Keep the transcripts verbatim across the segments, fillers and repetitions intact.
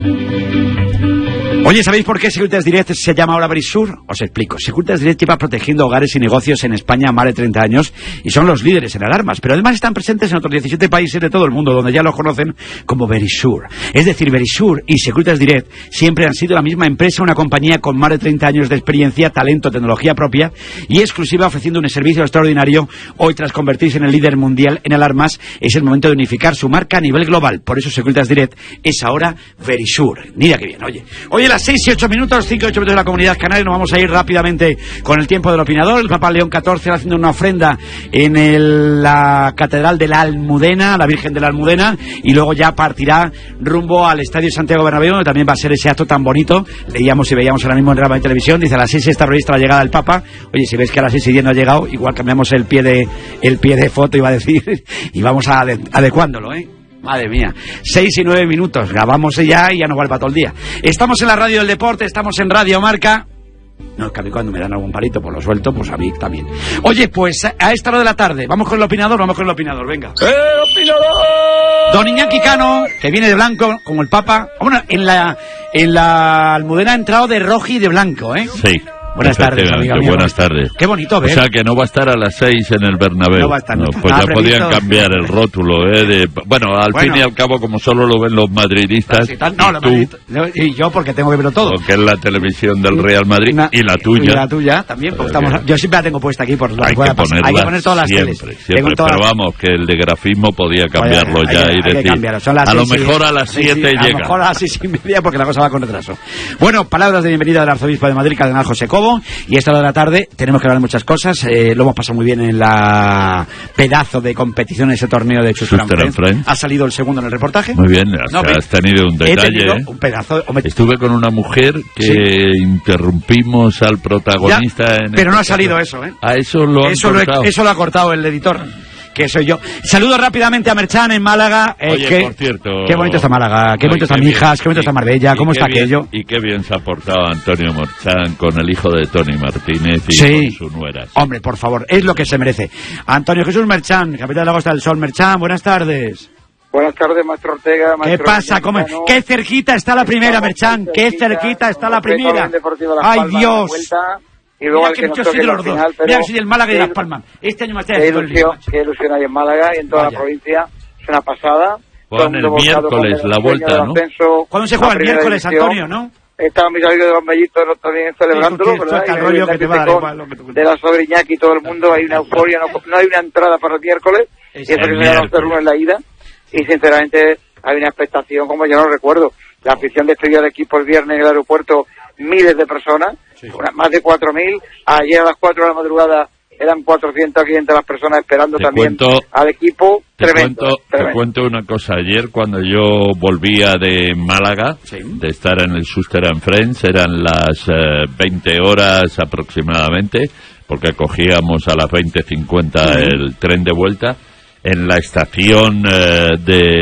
Oye, ¿sabéis por qué Securitas Direct se llama ahora Verisure? Os explico. Securitas Direct lleva protegiendo hogares y negocios en España más de treinta años y son los líderes en alarmas, pero además están presentes en otros diecisiete países de todo el mundo donde ya los conocen como Verisure. Es decir, Verisure y Securitas Direct siempre han sido la misma empresa, una compañía con más de treinta años de experiencia, talento, tecnología propia y exclusiva, ofreciendo un servicio extraordinario. Hoy, tras convertirse en el líder mundial en alarmas, es el momento de unificar su marca a nivel global. Por eso Securitas Direct es ahora Verisure. Mira qué bien, oye. Oye, las seis y ocho minutos, cinco y ocho minutos de la Comunidad Canaria. Nos vamos a ir rápidamente con el tiempo del opinador. El Papa León catorce haciendo una ofrenda en el, la Catedral de la Almudena, la Virgen de la Almudena, y luego ya partirá rumbo al Estadio Santiago Bernabéu, donde también va a ser ese acto tan bonito. Leíamos y veíamos ahora mismo en Rama de Televisión, dice a las seis está prevista la llegada del Papa. Oye, si ves que a las seis y diez no ha llegado, igual cambiamos el pie de el pie de foto, iba a decir, y vamos a ade- adecuándolo, ¿eh? Madre mía, seis y nueve minutos, grabamos ya y ya nos va para todo el día. Estamos en la radio del deporte, estamos en Radio Marca. No, es que a mí cuando me dan algún palito, pues lo suelto, pues a mí también. Oye, pues a esta hora de la tarde, vamos con el opinador, vamos con el opinador, venga. ¡Eh, opinador! Don Iñaki Cano, que viene de blanco, como el Papa. Bueno, en la, en la Almudena ha entrado de rojo y de blanco, ¿eh? Sí. Buenas tardes, amiga mía. Buenas tardes. Qué bonito ver. O sea, que no va a estar a las seis en el Bernabéu. No va a estar. No, No, pues ya previsto. podían cambiar el rótulo, ¿eh? De, bueno, al Bueno. fin y al cabo, como solo lo ven los madridistas, Sí, tal- no, y la tú, Madrid- no, y yo porque tengo que verlo todo. porque es la televisión del Real Madrid, Una- y la tuya. Y la tuya también, porque Pero estamos, que- yo siempre la tengo puesta aquí por la Hay rueda que, pasada. ponerla Hay que poner todas las siempre, teles. siempre. Tengo todas Pero las- vamos, que el de grafismo podía cambiarlo Oye, hay ya que- y hay que decir, cambiarlo. Son las a lo seis y- mejor a las sí, sí, siete a lo llega. mejor a las seis y media porque la cosa va con retraso. Bueno, palabras de bienvenida del arzobispo de Madrid, cardenal José Cobo, y esta hora de la tarde tenemos que hablar de muchas cosas. Eh, lo hemos pasado muy bien en la pedazo de competición, ese torneo de Schuster and Schuster and Friends. Friends. Ha salido el segundo en el reportaje. Muy bien, has, No, has tenido un He detalle, tenido ¿eh? un pedazo. Hombre, Estuve con una mujer que Sí. interrumpimos al protagonista. Ya, en pero no ha este salido caso. eso, ¿eh? Ah, eso lo han Eso lo, cortado. he- eso lo ha cortado el editor, que soy yo. Saludo rápidamente a Merchan en Málaga. eh, Oye, que- por cierto... Qué bonito está Málaga, qué Ay, bonito está bien, Mijas, qué bonito y- está Marbella, y cómo qué está bien- aquello. Y qué bien se ha portado Antonio Morchán con el hijo de Tony Martínez y Sí. con su nuera. Hombre, por favor, es lo que se merece. Antonio Jesús Merchán, capitán de la Costa del Sol. Merchán, buenas tardes. Buenas tardes, maestro Ortega. ¿Qué Maestro pasa? ¿Cómo? Mexicano. ¡Qué cerquita está la primera, Estamos Merchán! muy ¡Qué cerquita está la con respecto primera! al Deportivo Las ¡Ay, Palmas, Dios! la vuelta, y luego Mira al que que nos yo toque soy de la los dos. final, pero Mira, soy del Málaga y de qué Las Palmas. Este año me está Qué haciendo el ilusión, lío. qué ilusión hay en Málaga y en toda Vaya. la provincia. Es una pasada. Juan, Todo el mundo el volcado con miércoles, el la sueño vuelta, del ¿no? ascenso ¿Cuándo se a juega el primera miércoles, división. Antonio, no? Estaban mis amigos de los mellitos también celebrándolo, Sí, porque ¿verdad? esto es Y el rollo que te va a dar con- igual lo que tú- de la Sobriñaki y todo el mundo, hay una euforia, no, no hay una entrada para el miércoles, y eso el que se miércoles. llama cero uno en la ida, y sinceramente hay una expectación como yo no recuerdo. La afición de este día de equipo el viernes en el aeropuerto, miles de personas, una- más de cuatro mil, ayer a las cuatro de la madrugada eran cuatrocientas, quinientas las personas esperando Te también cuento- al equipo, Te tremendo, cuento, te tremendo. cuento una cosa. Ayer, cuando yo volvía de Málaga, Sí. de estar en el Schuster and Friends, eran las eh, veinte horas aproximadamente, porque cogíamos a las veinte cincuenta el tren de vuelta, en la estación eh,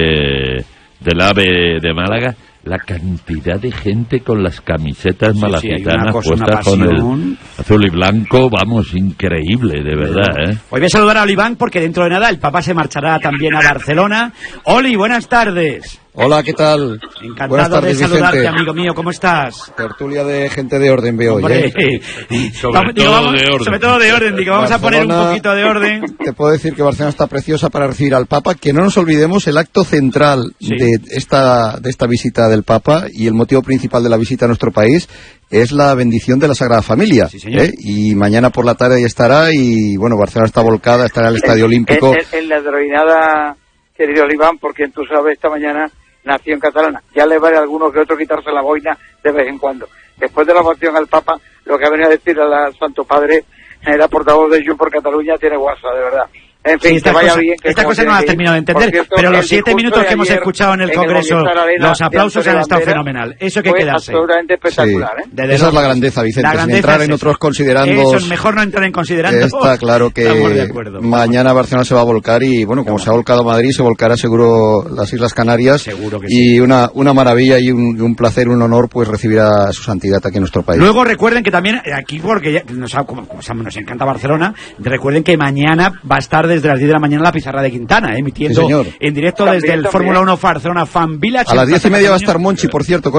de del AVE de Málaga, la cantidad de gente con las camisetas Sí, sí, hay malacitanas una cosa, una puestas con pasión. el azul y blanco, vamos, increíble, de verdad, ¿eh? Hoy voy a saludar a Oliván porque dentro de nada el Papa se marchará también a Barcelona. Oli, buenas tardes. Hola, ¿qué tal? Encantado Buenas tardes, de saludarte, Vicente. amigo mío. ¿Cómo estás? Tertulia de gente de orden veo hoy, Hombre, ¿eh? Sobre vamos- digo, todo vamos- de orden. sobre todo de orden, digo, vamos a poner un Barcelona- poquito de orden. Te puedo decir que Barcelona está preciosa para recibir al Papa. Que no nos olvidemos el acto central Sí. de esta de esta visita del Papa, y el motivo principal de la visita a nuestro país es la bendición de la Sagrada Familia. Sí, señor. ¿eh? Y mañana por la tarde ahí estará, y bueno, Barcelona está volcada, estará en el Estadio Olímpico. En, en- en la denominada, querido Oliván, porque tú sabes, esta mañana nación catalana. Ya le vale a algunos que otros quitarse la boina de vez en cuando. Después de la votación al Papa, lo que ha venido a decir al Santo Padre, era portavoz de Junts por Cataluña, tiene guasa, de verdad. En fin, Sí, que estas vaya cosas- bien. Que estas como cosas no tiene las que ir. termino de entender, Por cierto, pero los el siete discurso minutos de que hemos ayer escuchado en el el Congreso, Movistar Arena los de aplausos Antonio han estado Bandera fenomenal. Eso hay que fue quedarse. absolutamente espectacular, Sí. ¿eh? Desde Esa luego. es la grandeza, Vicente, La sin grandeza entrar es en eso. otros considerandos. Eso es mejor no entrar en considerando. Está claro que Estamos de acuerdo. mañana Barcelona se va a volcar, y bueno, como se ha volcado Madrid, se volcará seguro las Islas Canarias. Seguro que y sí. una, una maravilla y un, un placer, un honor, pues recibir a su santidad aquí en nuestro país. Luego recuerden que también, eh, aquí porque ya nos, ha- como, como sabemos, nos encanta Barcelona, recuerden que mañana va a estar desde desde las diez de la mañana la pizarra de Quintana, emitiendo sí, en directo También, desde el también. Fórmula uno Barcelona Fan Village. A las diez y media va a estar Monchi, por cierto.